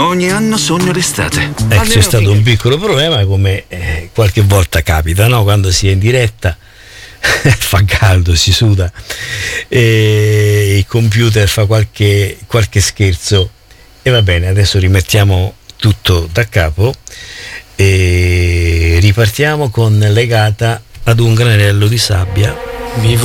Ogni anno sogno l'estate. C'è stato un piccolo problema, come qualche volta capita, no? Quando si è in diretta fa caldo, si suda, e il computer fa qualche scherzo, e va bene, adesso rimettiamo tutto da capo e ripartiamo con Legata ad un granello di sabbia.